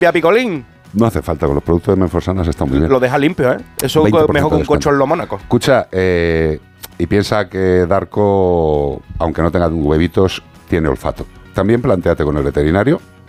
Pia picolín. No hace falta, con los productos de Menforsanas está muy bien. Lo deja limpio, ¿eh? Eso es 20% mejor que un de cocho en lo Mónaco. Escucha, y piensa que Darko, aunque no tenga huevitos, tiene olfato. También plantéate con el veterinario